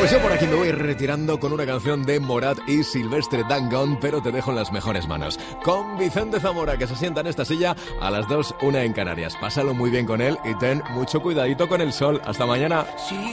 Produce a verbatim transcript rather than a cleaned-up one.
Pues yo por aquí me voy retirando con una canción de Morat y Silvestre Dangond, pero te dejo en las mejores manos. Con Vicente Zamora, que se sienta en esta silla a las dos, una en Canarias. Pásalo muy bien con él y ten mucho cuidadito con el sol. Hasta mañana. Sí.